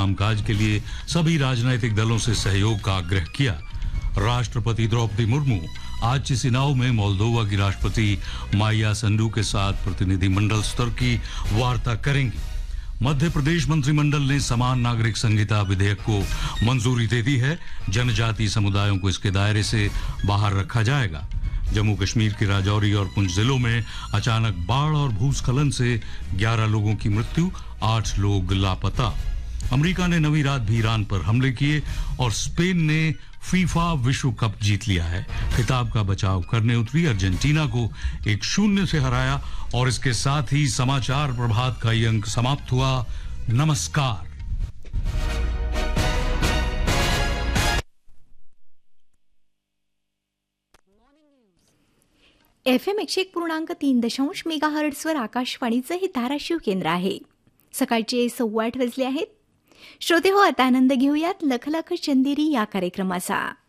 कामकाज के लिए सभी राजनीतिक दलों से सहयोग का आग्रह किया। राष्ट्रपति द्रौपदी मुर्मू आज चिसिनाउ में मोल्दोवा की राष्ट्रपति माया संडू के साथ प्रतिनिधिमंडल स्तर की वार्ता करेंगी। मध्य प्रदेश मंत्रिमंडल ने समान नागरिक संहिता विधेयक को मंजूरी दे दी है। जनजातीय समुदायों को इसके दायरे से बाहर रखा जाएगा। जम्मू कश्मीर के राजौरी और पुंछ जिलों में अचानक बाढ़ और भूस्खलन से 11 लोगों की मृत्यु, 8 लोग लापता। अमेरिका ने नवी रात भी ईरान पर हमले किए और स्पेन ने फीफा विश्व कप जीत लिया है। खिताब का बचाव करने उतरी अर्जेंटीना को 1-0 से हराया। और इसके साथ ही समाचार प्रभात का ये अंक समाप्त हुआ। नमस्कार। FM 101.3 मेगाहर्ट्झवर आकाशवाणीचं हे धाराशिव केंद्र आहे. सकाळचे 8:15 वाजले आहेत. श्रोते हो, आता आनंद घेऊयात लख लख चंदेरी या कार्यक्रमाचा.